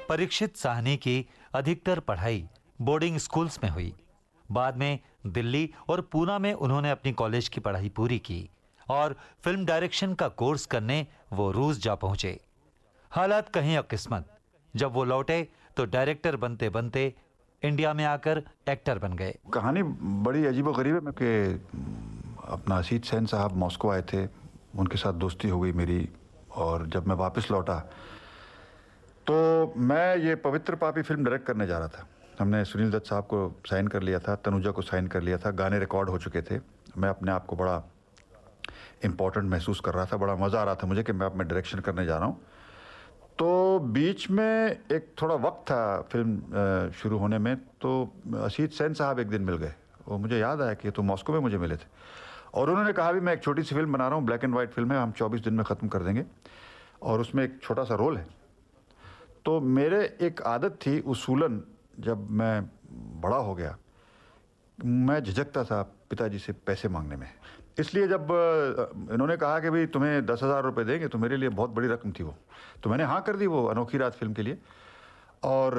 परीक्षित साहनी की अधिकतर पढ़ाई बोर्डिंग स्कूल्स में हुई। बाद में दिल्ली और पूना में उन्होंने अपनी कॉलेज की पढ़ाई पूरी की और फिल्म डायरेक्शन का कोर्स करने वो रूस जा पहुंचे। हालात कहीं अकिस्मत, जब वो लौटे तो डायरेक्टर बनते बनते इंडिया में आकर एक्टर बन गए। कहानी बड़ी अजीबोगरीब है कि अपना असीत सेन साहब मॉस्को आए थे, उनके साथ दोस्ती हो गई मेरी, और जब मैं वापस लौटा तो मैं ये पवित्र पापी फिल्म डायरेक्ट करने जा रहा था। हमने सुनील दत्त साहब को साइन कर लिया था, तनुजा को साइन कर लिया था, गाने रिकॉर्ड हो चुके थे। मैं अपने आप को बड़ा इम्पोर्टेंट महसूस कर रहा था, बड़ा मज़ा आ रहा था मुझे कि मैं अब मैं डायरेक्शन करने जा रहा हूँ। तो बीच में एक थोड़ा वक्त था फिल्म शुरू होने में, तो असीत सेन साहब एक दिन मिल गए और मुझे याद आया कि तो मॉस्को में मुझे मिले थे, और उन्होंने कहा भी मैं एक छोटी सी फिल्म बना रहा हूँ, ब्लैक एंड वाइट फिल्म है, हम 24 दिन में ख़त्म कर देंगे और उसमें एक छोटा सा रोल है। तो मेरे एक आदत थी उसूलन, जब मैं बड़ा हो गया मैं झिझकता था पिताजी से पैसे मांगने में। इसलिए जब इन्होंने कहा कि भाई तुम्हें 10,000 रुपये देंगे, तो मेरे लिए बहुत बड़ी रकम थी वो, तो मैंने हाँ कर दी वो अनोखी रात फिल्म के लिए। और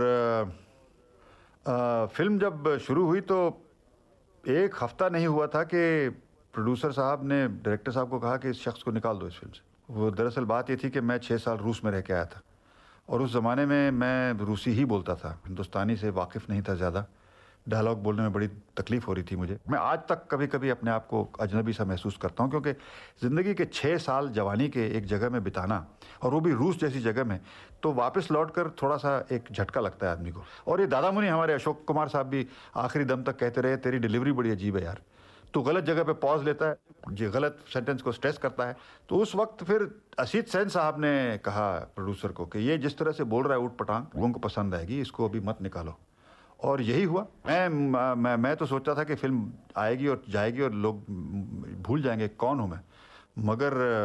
फिल्म जब शुरू हुई तो एक हफ्ता नहीं हुआ था कि प्रोड्यूसर साहब ने डायरेक्टर साहब को कहा कि इस शख्स को निकाल दो इस फिल्म से। वो दरअसल बात ये थी कि मैं 6 साल रूस में रह के आया था और उस ज़माने में मैं रूसी ही बोलता था, हिंदुस्तानी से वाकिफ़ नहीं था ज़्यादा। डायलॉग बोलने में बड़ी तकलीफ़ हो रही थी मुझे। मैं आज तक कभी कभी अपने आप को अजनबी सा महसूस करता हूँ, क्योंकि ज़िंदगी के 6 साल जवानी के एक जगह में बिताना, और वो भी रूस जैसी जगह में, तो वापस लौट कर थोड़ा सा एक झटका लगता है आदमी को। और ये दादा मुनि हमारे अशोक कुमार साहब भी आखिरी दम तक कहते रहे, तेरी डिलीवरी बड़ी अजीब है यार, तो गलत जगह पे पॉज लेता है, जो गलत सेंटेंस को स्ट्रेस करता है। तो उस वक्त फिर असीत सेन साहब ने कहा प्रोड्यूसर को कि ये जिस तरह से बोल रहा है ऊट पटांग, लोगों को पसंद आएगी, इसको अभी मत निकालो। और यही हुआ। मैं तो सोचता था कि फिल्म आएगी और जाएगी और लोग भूल जाएंगे कौन हूँ मैं, मगर